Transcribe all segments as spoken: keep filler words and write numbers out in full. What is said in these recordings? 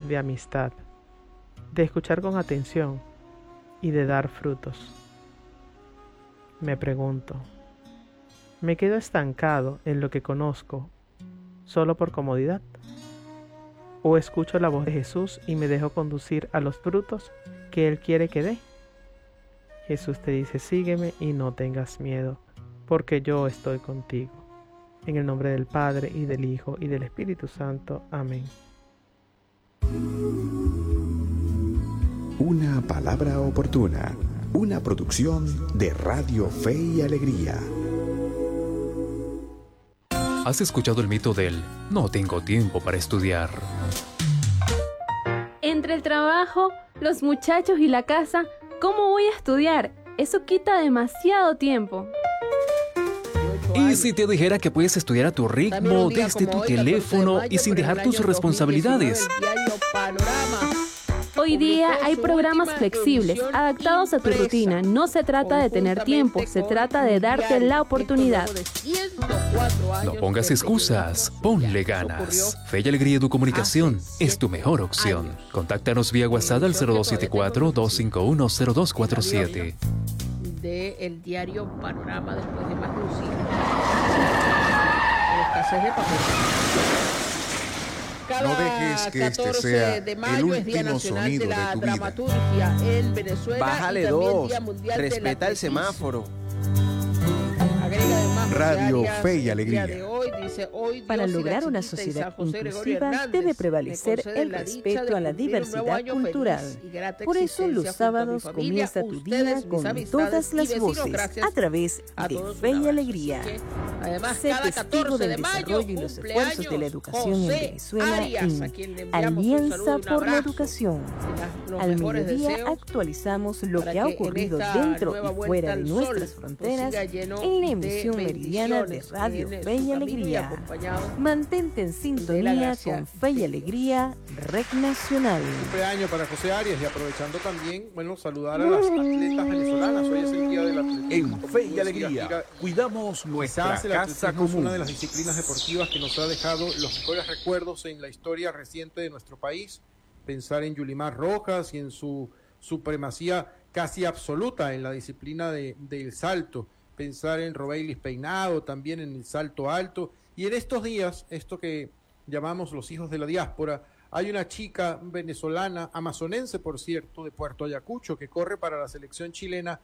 de amistad, de escuchar con atención y de dar frutos. Me pregunto, ¿me quedo estancado en lo que conozco solo por comodidad? ¿O escucho la voz de Jesús y me dejo conducir a los frutos que Él quiere que dé? Jesús te dice, sígueme y no tengas miedo, porque yo estoy contigo. En el nombre del Padre, y del Hijo, y del Espíritu Santo. Amén. Una palabra oportuna, una producción de Radio Fe y Alegría. ¿Has escuchado el mito del no tengo tiempo para estudiar? Entre el trabajo, los muchachos y la casa, ¿cómo voy a estudiar? Eso quita demasiado tiempo. ¿Y si te dijera que puedes estudiar a tu ritmo, desde tu teléfono y sin dejar tus responsabilidades? Hoy día hay programas flexibles, adaptados a tu rutina. No se trata de tener tiempo, se trata de darte la oportunidad. No pongas excusas, ponle ganas. Fe y Alegría Educomunicación es tu mejor opción. Contáctanos vía WhatsApp al cero dos siete cuatro, dos cinco uno, cero dos cuatro siete. De el diario Panorama después de más de un siglo. Escasez de papel. Cada no dejes que este sea de mayo el último es Día Nacional sonido de, la de tu vida. Dramaturgia en Venezuela. Bájale y también dos, Día Mundial respeta del el semáforo. Agrega además Radio Arias, Fe y el día Alegría. de hoy, dice, hoy Para Dios y lograr la una chiquita y sociedad San José Gregorio inclusiva Hernández debe me prevalecer conceden el la dicha respeto de a la cumplir un nuevo diversidad año cultural. feliz y grata Por eso existencia los junto a mi sábados familia, comienza tu ustedes, día mis con amistades todas y las vecinos, voces gracias a través a de todos, Fe un y abrazo. Alegría. Así que, además, Sé cada testigo catorce del de mayo, desarrollo y los esfuerzos de la educación en José Venezuela Arias, a en quien le enviamos un Alianza saludo y un por la abrazo. Educación. Las- los Al mejores mediodía deseos actualizamos lo para que ha que en ocurrido esta dentro nueva y vuelta fuera de al nuestras sol, fronteras pues, siga lleno en la de emisión meridiana de bendiciones Radio en Fe y su camino y Alegría. acompañado Mantente en de la sintonía gracia con Fe y de Alegría, Red Nacional. Cumpleaños para José Arias y aprovechando también, bueno, saludar a las atletas venezolanas. Hoy es el día del atletismo. En como Fe tú y Alegría, decías, mira, cuidamos nuestra quizás el casa atletismo es común. una de las disciplinas deportivas que nos ha dejado los mejores recuerdos en la historia reciente de nuestro país. Pensar en Yulimar Rojas y en su supremacía casi absoluta en la disciplina de, del salto. Pensar en Robeilis Peinado, también en el salto alto. Y en estos días, esto que llamamos los hijos de la diáspora, hay una chica venezolana, amazonense por cierto, de Puerto Ayacucho, que corre para la selección chilena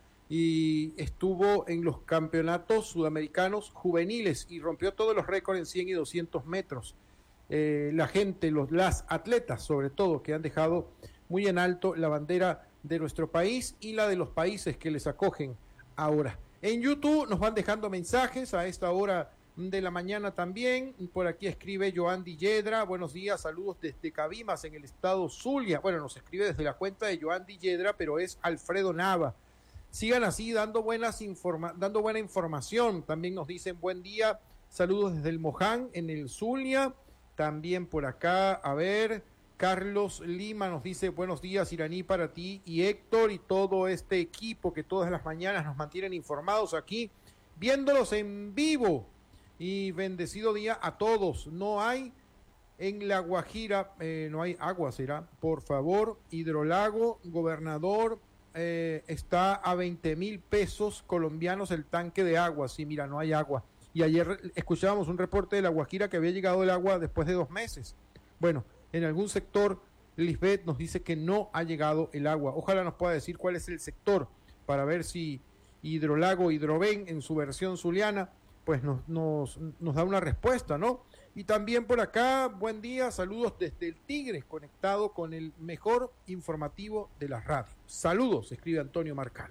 y estuvo en los campeonatos sudamericanos juveniles y rompió todos los récords en cien y doscientos metros. Eh, la gente, los, las atletas sobre todo, que han dejado muy en alto la bandera de nuestro país y la de los países que les acogen ahora. En YouTube nos van dejando mensajes a esta hora de la mañana también. Por aquí escribe Joandy Yedra, buenos días, saludos desde Cabimas en el estado Zulia. Bueno, nos escribe desde la cuenta de Joandy Yedra, pero es Alfredo Nava. Sigan así dando buenas informa dando buena información. También nos dicen buen día, saludos desde el Moján en el Zulia. También por acá, a ver, Carlos Lima nos dice buenos días Iraní para ti y Héctor y todo este equipo que todas las mañanas nos mantienen informados aquí, viéndolos en vivo. Y bendecido día a todos. No hay en La Guajira, eh, no hay agua, será. Por favor, Hidrolago, gobernador, eh, está a veinte mil pesos colombianos el tanque de agua. Sí, mira, no hay agua. Y ayer escuchábamos un reporte de La Guajira que había llegado el agua después de dos meses. Bueno, en algún sector, Lisbeth nos dice que no ha llegado el agua. Ojalá nos pueda decir cuál es el sector para ver si Hidrolago, Hidroven, en su versión zuliana, pues nos, nos, nos da una respuesta, ¿no? Y también por acá, buen día, saludos desde el Tigre, conectado con el mejor informativo de la radio. Saludos, escribe Antonio Marcal.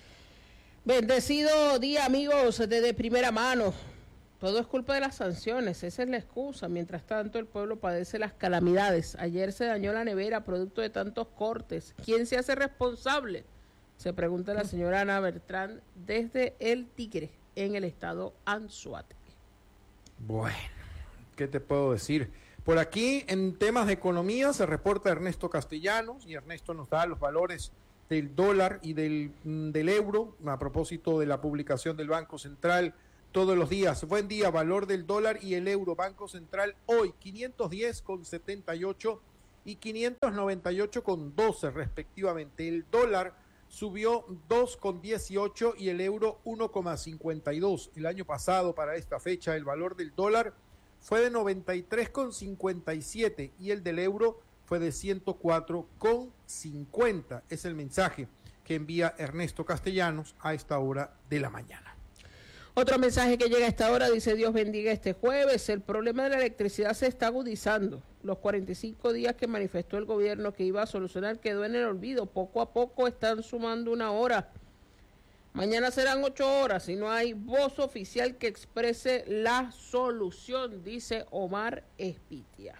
Bendecido día, amigos, desde primera mano. Todo es culpa de las sanciones, esa es la excusa. Mientras tanto, el pueblo padece las calamidades. Ayer se dañó la nevera producto de tantos cortes. ¿Quién se hace responsable? Se pregunta la señora Ana Bertrán desde el Tigre, en el estado Anzoátegui. Bueno, ¿qué te puedo decir? Por aquí, en temas de economía, se reporta Ernesto Castellanos, y Ernesto nos da los valores del dólar y del, del euro, a propósito de la publicación del Banco Central todos los días. Buen día, valor del dólar y el euro, Banco Central hoy, quinientos diez con setenta y ocho, y quinientos noventa y ocho con doce respectivamente. El dólar subió dos con dieciocho y el euro uno con cincuenta y dos. El año pasado, para esta fecha, el valor del dólar fue de noventa y tres con cincuenta y siete y el del euro fue de ciento cuatro con cincuenta. Es el mensaje que envía Ernesto Castellanos a esta hora de la mañana. Otro mensaje que llega a esta hora dice: Dios bendiga este jueves. El problema de la electricidad se está agudizando. Los cuarenta y cinco días que manifestó el gobierno que iba a solucionar quedó en el olvido. Poco a poco están sumando una hora. Mañana serán ocho horas y no hay voz oficial que exprese la solución, dice Omar Espitia.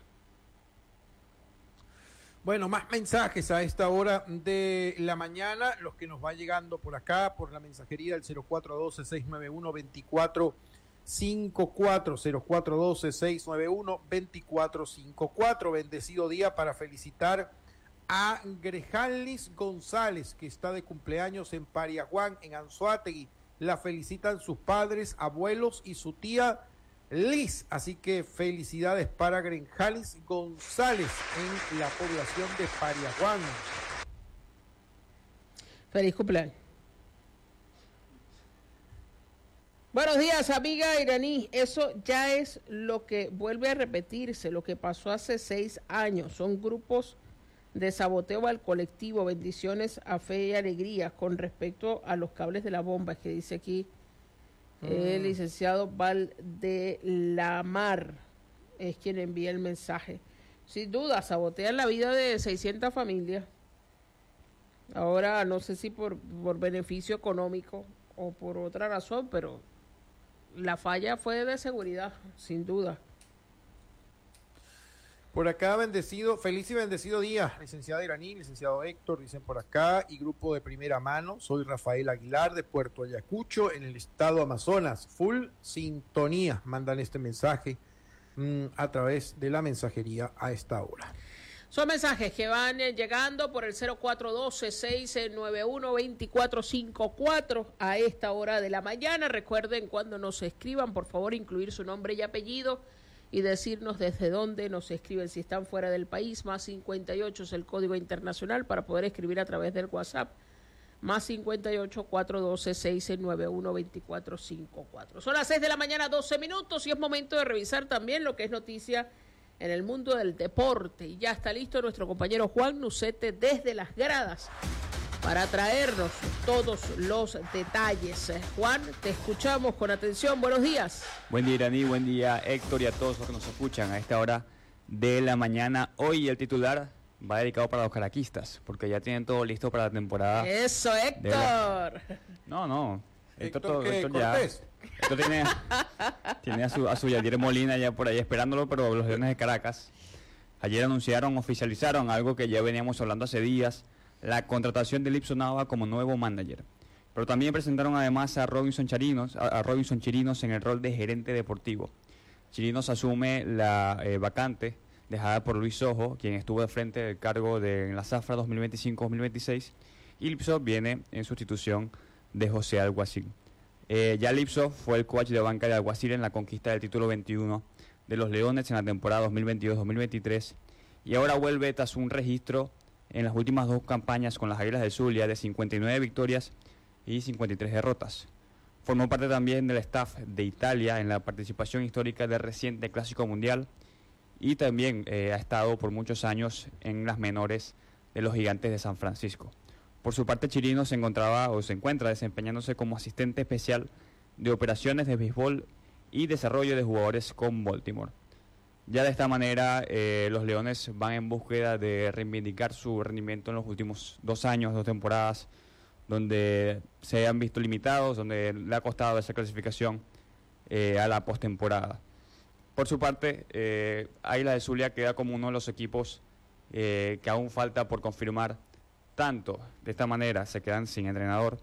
Bueno, más mensajes a esta hora de la mañana, los que nos va llegando por acá, por la mensajería del cero cuatro uno dos, seis nueve uno, dos cuatro cinco cuatro, cero cuatro uno dos, seis nueve uno, dos cuatro cinco cuatro. Bendecido día para felicitar a Grejalis González, que está de cumpleaños en Pariaguán, en Anzoátegui. La felicitan sus padres, abuelos y su tía Liz, así que felicidades para Grejalis González en la población de Pariaguán. Feliz cumpleaños. Buenos días, amiga Iraní. Eso ya es lo que vuelve a repetirse, lo que pasó hace seis años. Son grupos de saboteo al colectivo. Bendiciones a Fe y Alegría. Con respecto a los cables de la bomba, es que dice aquí el licenciado Valdelamar, es quien envía el mensaje. Sin duda, sabotean la vida de seiscientas familias. Ahora, no sé si por, por beneficio económico o por otra razón, pero la falla fue de seguridad, sin duda. Por acá, bendecido, feliz y bendecido día, licenciada Iraní, licenciado Héctor, dicen por acá, y grupo de primera mano. Soy Rafael Aguilar de Puerto Ayacucho, en el estado Amazonas. Full sintonía, mandan este mensaje mmm, a través de la mensajería a esta hora. Son mensajes que van eh, llegando por el cero cuatro uno dos, seis nueve uno, dos cuatro cinco cuatro a esta hora de la mañana. Recuerden, cuando nos escriban, por favor, incluir su nombre y apellido y decirnos desde dónde nos escriben. Si están fuera del país, más cincuenta y ocho es el código internacional para poder escribir a través del WhatsApp. Más cincuenta y ocho, cuatrocientos doce, seiscientos noventa y uno, veinticuatro cincuenta y cuatro. Son las seis de la mañana, doce minutos, y es momento de revisar también lo que es noticia en el mundo del deporte. Y ya está listo nuestro compañero Juan Nucete desde las gradas para traernos todos los detalles. Juan, te escuchamos con atención. Buenos días. Buen día, Iraní, buen día, Héctor, y a todos los que nos escuchan a esta hora de la mañana. Hoy el titular va dedicado para los caraquistas, porque ya tienen todo listo para la temporada. Eso, Héctor. La... No, no. Héctor, Héctor, ¿qué? Héctor ya. Héctor tiene, tiene a su, a su Yadier Molina ya por ahí esperándolo, pero los Leones de Caracas ayer anunciaron, oficializaron algo que ya veníamos hablando hace días: la contratación de Lipson Nava como nuevo manager. Pero también presentaron además a Robinson Chirinos, a, a Robinson Chirinos en el rol de gerente deportivo. Chirinos asume la eh, vacante dejada por Luis Sojo, quien estuvo al frente del cargo de en la Zafra dos mil veinticinco dos mil veintiséis, y Lipson viene en sustitución de José Alguacil. Eh, ya Lipson fue el coach de banca de Alguacil en la conquista del título veintiuno de los Leones en la temporada dos mil veintidós dos mil veintitrés, y ahora vuelve tras un registro en las últimas dos campañas con las Águilas del Zulia de cincuenta y nueve victorias y cincuenta y tres derrotas. Formó parte también del staff de Italia en la participación histórica del reciente Clásico Mundial, y también eh, ha estado por muchos años en las menores de los Gigantes de San Francisco. Por su parte, Chirinos se encontraba o se encuentra desempeñándose como asistente especial de operaciones de béisbol y desarrollo de jugadores con Baltimore. Ya de esta manera, eh, los Leones van en búsqueda de reivindicar su rendimiento en los últimos dos años, dos temporadas, donde se han visto limitados, donde le ha costado esa clasificación eh, a la postemporada. Por su parte, eh, Águilas de Zulia queda como uno de los equipos eh, que aún falta por confirmar. Tanto de esta manera se quedan sin entrenador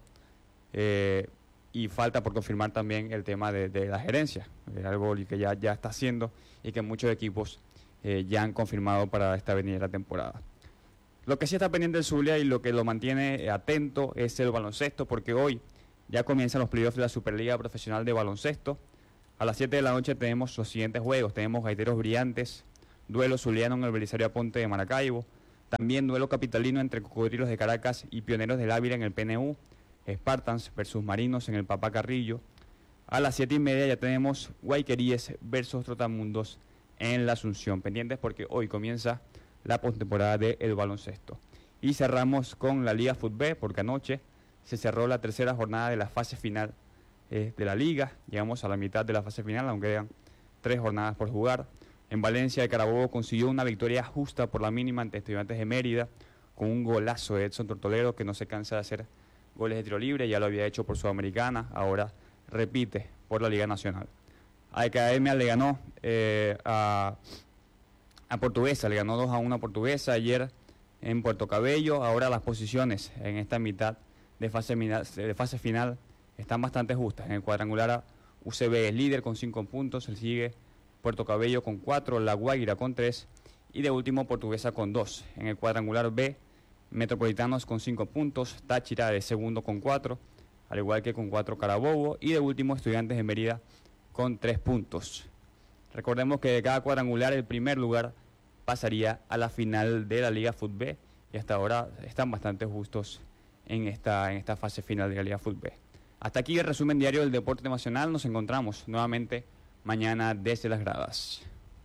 eh, y falta por confirmar también el tema de, de la gerencia, eh, algo que ya, ya está haciendo y que muchos equipos eh, ya han confirmado para esta venidera temporada. Lo que sí está pendiente del Zulia y lo que lo mantiene atento es el baloncesto, porque hoy ya comienzan los playoffs de la Superliga Profesional de Baloncesto. A las siete de la noche tenemos los siguientes juegos. Tenemos Gaiteros Brillantes duelo zuliano en el Belisario Aponte de Maracaibo. También duelo capitalino entre Cocodrilos de Caracas y Pioneros del Ávila en el P N U. Spartans versus Marinos en el Papá Carrillo. A las siete y media ya tenemos Guayqueríes versus Trotamundos en la Asunción. Pendientes porque hoy comienza la postemporada del baloncesto. Y cerramos con la Liga Fútbol porque anoche se cerró la tercera jornada de la fase final eh, de la Liga. Llegamos a la mitad de la fase final, aunque quedan tres jornadas por jugar. En Valencia, el Carabobo consiguió una victoria justa por la mínima ante Estudiantes de Mérida, con un golazo de Edson Tortolero, que no se cansa de hacer goles de tiro libre, ya lo había hecho por Sudamericana, ahora repite por la Liga Nacional. A Academia le ganó eh, a, a Portuguesa, le ganó dos a uno a Portuguesa ayer en Puerto Cabello. Ahora las posiciones en esta mitad de fase, de fase final están bastante justas. En el cuadrangular U C B es líder con cinco puntos, el sigue Puerto Cabello con cuatro, La Guaira con tres y de último Portuguesa con dos. En el cuadrangular B, Metropolitanos con cinco puntos, Táchira de segundo con cuatro, al igual que con cuatro Carabobo, y de último Estudiantes de Mérida con tres puntos. Recordemos que de cada cuadrangular el primer lugar pasaría a la final de la Liga Fútbol y hasta ahora están bastante justos en esta, en esta fase final de la Liga Fútbol. Hasta aquí el resumen diario del deporte nacional. Nos encontramos nuevamente mañana desde las gradas.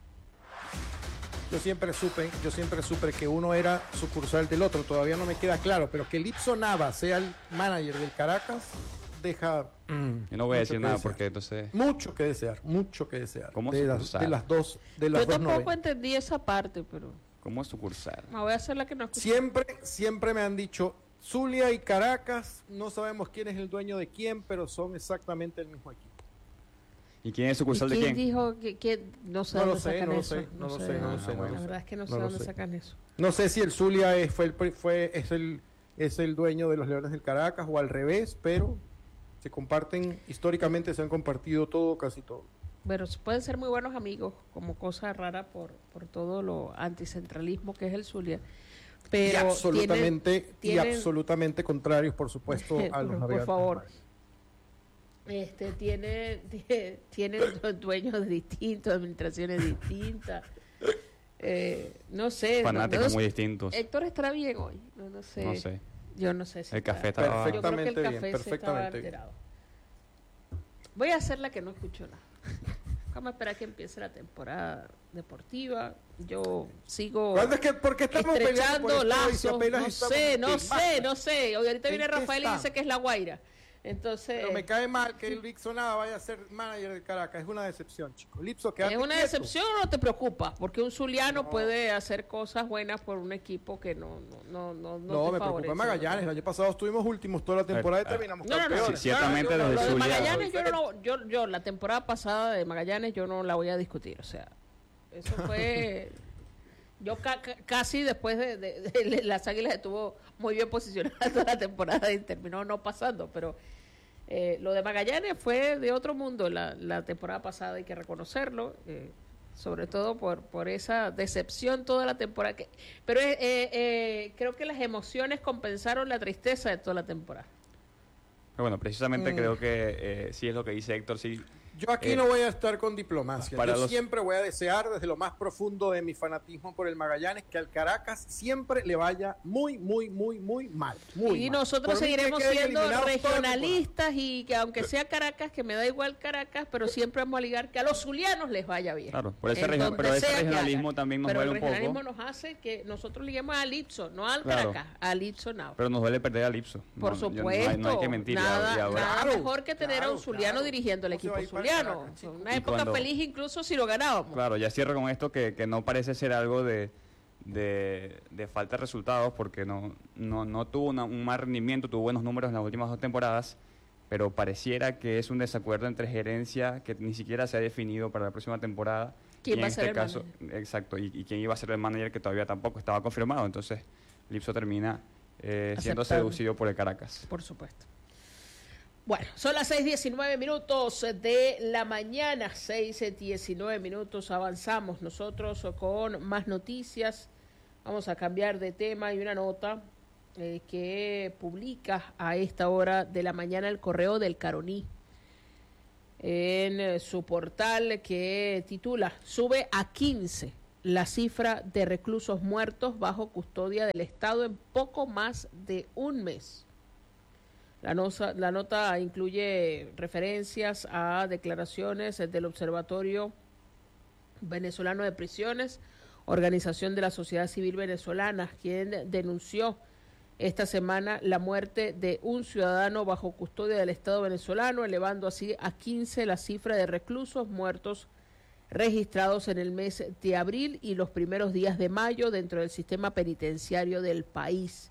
Yo siempre supe, yo siempre supe que uno era sucursal del otro, todavía no me queda claro, pero que Lipso Nava sea el manager del Caracas deja mm, yo no voy a decir nada desear. Porque entonces mucho que desear, mucho que desear. ¿Cómo de, las, de las dos, de las yo dos tampoco novelas. entendí esa parte, pero ¿cómo sucursal? Me voy a hacer la que no escuché. Siempre, siempre me han dicho Zulia y Caracas, no sabemos quién es el dueño de quién, pero son exactamente el mismo equipo. ¿Y quién es sucursal de quién? quién? dijo que, que no sé no dónde lo sé, sacan no lo eso. sé, no lo sé, no lo sé. La verdad es que no, sé no dónde sé. sacan eso. No sé si el Zulia es, fue, el, fue es el es el dueño de los Leones del Caracas o al revés, pero se comparten, históricamente se han compartido todo, casi todo. Pero pueden ser muy buenos amigos, como cosa rara por, por todo lo anticentralismo que es el Zulia. Pero y absolutamente, tienen, tienen, y absolutamente contrarios, por supuesto, a los por, navegantes. Por favor. Este, tiene, tiene, tienen dueños distintos, administraciones distintas. Eh, no sé. Fanáticos no, no, muy distintos. Héctor estará bien hoy. No, no sé. No sé. Yo no sé si el está, café estaba perfectamente yo creo que el café bien, se perfectamente estaba alterado. Voy a hacer la que no escucho nada. Vamos a esperar que empiece la temporada deportiva. Yo sigo ¿Cuándo es que, porque estamos estrechando lazos. No No sé, no sé, no sé. Hoy ahorita viene Rafael y dice que es La Guaira. Entonces, pero me cae mal que el Lipso Nava vaya a ser manager del Caracas. Es una decepción, chicos. Lipso, ¿es una quieto. decepción o no te preocupa? Porque un zuliano no. puede hacer cosas buenas por un equipo que no no no no, no, no te me favorece. preocupa Magallanes. El año pasado estuvimos últimos toda la temporada y terminamos no, no, no. campeones. Sí, ciertamente no, no, los de lo de Zulia. Magallanes yo no yo yo la temporada pasada de Magallanes yo no la voy a discutir, o sea, eso fue yo ca ca casi después de, de, de, de las Águilas estuvo muy bien posicionada toda la temporada y terminó no pasando, pero Eh, lo de Magallanes fue de otro mundo la, la temporada pasada, hay que reconocerlo, eh, sobre todo por, por esa decepción toda la temporada. Que, pero eh, eh, creo que las emociones compensaron la tristeza de toda la temporada. Pero bueno, precisamente Mm. creo que eh, sí es lo que dice Héctor, sí. Yo aquí Eh, no voy a estar con diplomacia. para Yo los- siempre voy a desear desde lo más profundo de mi fanatismo por el Magallanes que al Caracas siempre le vaya muy, muy, muy, muy mal. Muy y mal. nosotros Por mí que seguiremos queden siendo eliminados toda la temporada. regionalistas y que aunque sea Caracas, que me da igual Caracas, pero siempre vamos a ligar que a los zulianos les vaya bien. Claro, por ese En region- donde pero ese sea que regionalismo hagan. también nos pero duele el un poco. regionalismo nos hace que nosotros liguemos al Ipso, no al Claro. Caracas, al Ipso Now. Pero nos duele perder al Ipso. Por No, yo- supuesto, no, hay, no hay que mentir. y nada, ahora- y ahora- nada Claro, mejor que tener a claro, un zuliano claro. dirigiendo el ¿Cómo se equipo va a ir para zuliano. Caracas, chico? Una Y época cuando- feliz incluso si lo ganábamos. Claro, ya cierro con esto que, que no parece ser algo de, de, de falta de resultados porque no, no, no tuvo una- un mal rendimiento, tuvo buenos números en las últimas dos temporadas, pero pareciera que es un desacuerdo entre gerencia que ni siquiera se ha definido para la próxima temporada. ¿Quién y va en a ser este el caso, manager? exacto, y, y quién iba a ser el manager que todavía tampoco estaba confirmado. Entonces, Lipso termina eh, siendo Aceptable. seducido por el Caracas. Por supuesto. Bueno, son las seis diecinueve minutos de la mañana, seis diecinueve minutos, avanzamos nosotros con más noticias. Vamos a cambiar de tema y una nota eh, que publica a esta hora de la mañana el Correo del Caroní en eh, su portal que titula Sube a quince la cifra de reclusos muertos bajo custodia del Estado en poco más de un mes. La, nosa, la nota incluye referencias a declaraciones del Observatorio Venezolano de Prisiones, organización de la sociedad civil venezolana, quien denunció esta semana la muerte de un ciudadano bajo custodia del Estado venezolano, elevando así a quince la cifra de reclusos muertos registrados en el mes de abril y los primeros días de mayo dentro del sistema penitenciario del país.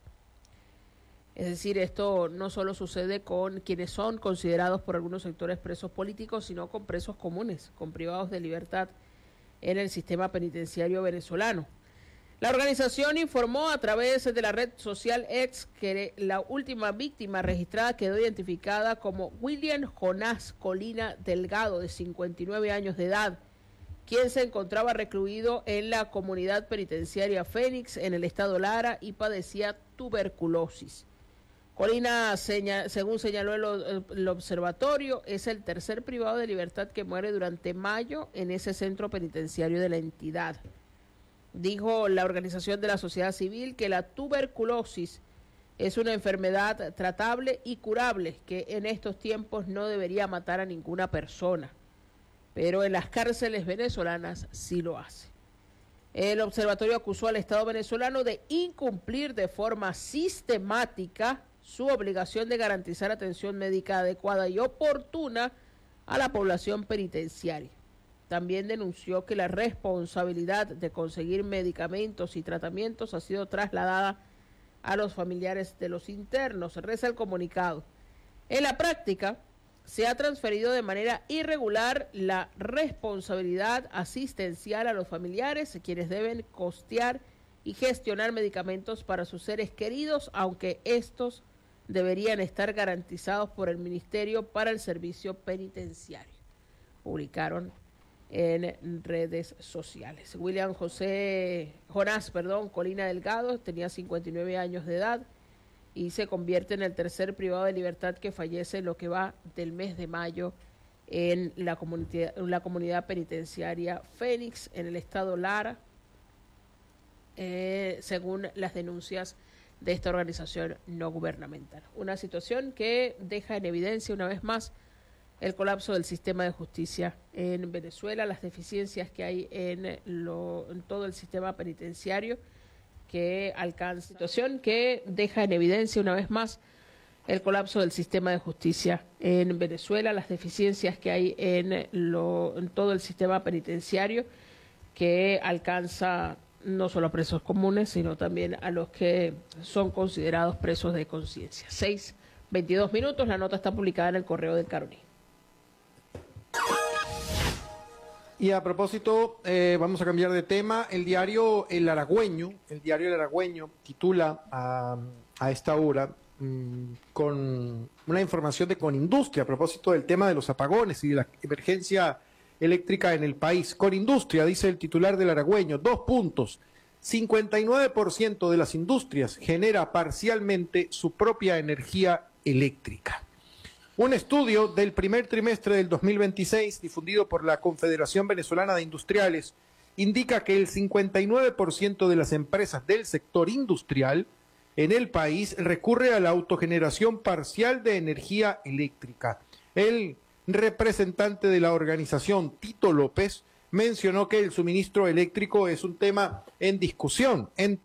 Es decir, esto no solo sucede con quienes son considerados por algunos sectores presos políticos, sino con presos comunes, con privados de libertad en el sistema penitenciario venezolano. La organización informó a través de la red social X que la última víctima registrada quedó identificada como William Jonás Colina Delgado, de cincuenta y nueve años de edad, quien se encontraba recluido en la comunidad penitenciaria Fénix en el estado Lara y padecía tuberculosis. Colina, seña, según señaló el, el observatorio, es el tercer privado de libertad que muere durante mayo en ese centro penitenciario de la entidad. Dijo la organización de la sociedad civil que la tuberculosis es una enfermedad tratable y curable que en estos tiempos no debería matar a ninguna persona, pero en las cárceles venezolanas sí lo hace. El observatorio acusó al Estado venezolano de incumplir de forma sistemática su obligación de garantizar atención médica adecuada y oportuna a la población penitenciaria. También denunció que la responsabilidad de conseguir medicamentos y tratamientos ha sido trasladada a los familiares de los internos. Reza el comunicado. En la práctica, se ha transferido de manera irregular la responsabilidad asistencial a los familiares, quienes deben costear y gestionar medicamentos para sus seres queridos, aunque estos deberían estar garantizados por el Ministerio para el Servicio Penitenciario. Publicaron en redes sociales. William José Jonás, perdón, Colina Delgado, tenía cincuenta y nueve años de edad y se convierte en el tercer privado de libertad que fallece en lo que va del mes de mayo en la comunidad, en la comunidad penitenciaria Fénix, en el estado Lara, eh, según las denuncias de esta organización no gubernamental. Una situación que deja en evidencia una vez más el colapso del sistema de justicia en Venezuela, las deficiencias que hay en, lo, en todo el sistema penitenciario, que alcanza situación que deja en evidencia una vez más el colapso del sistema de justicia en Venezuela, las deficiencias que hay en, lo, en todo el sistema penitenciario, que alcanza no solo a presos comunes, sino también a los que son considerados presos de conciencia. seis, veintidós minutos, la nota está publicada en el Correo del Caroní. Y a propósito, eh, vamos a cambiar de tema. El diario El Aragüeño, el diario El Aragüeño titula a, a esta hora mmm, con una información de Conindustria a propósito del tema de los apagones y de la emergencia eléctrica en el país. Conindustria, dice el titular del Aragüeño, dos puntos. cincuenta y nueve por ciento de las industrias genera parcialmente su propia energía eléctrica. Un estudio del primer trimestre del dos mil veintiséis, difundido por la Confederación Venezolana de Industriales, indica que el cincuenta y nueve por ciento de las empresas del sector industrial en el país recurre a la autogeneración parcial de energía eléctrica. El representante de la organización, Tito López, mencionó que el suministro eléctrico es un tema en discusión en